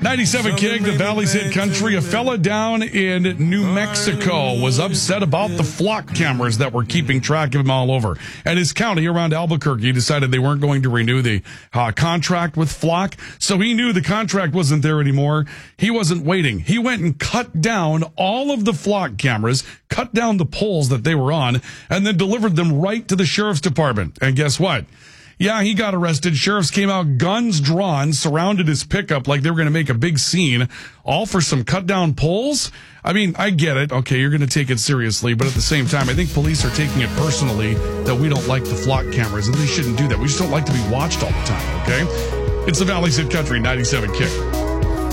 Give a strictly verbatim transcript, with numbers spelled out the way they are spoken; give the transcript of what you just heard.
ninety-seven Kick, the Valley's Hit Country. A fella down in New Mexico was upset about the flock cameras that were keeping track of him all over. And his county around Albuquerque decided they weren't going to renew the uh, contract with Flock. So he knew the contract wasn't there anymore. He wasn't waiting. He went and cut down all of the flock cameras, cut down the poles that they were on, and then delivered them right to the sheriff's department. And guess what? Yeah, he got arrested. Sheriffs came out, guns drawn, surrounded his pickup like they were going to make a big scene, all for some cut-down poles. I mean, I get it. Okay, you're going to take it seriously, but at the same time, I think police are taking it personally that we don't like the flock cameras, and they shouldn't do that. We just don't like to be watched all the time, okay? It's the Valley's Hit Country, ninety-seven Kick.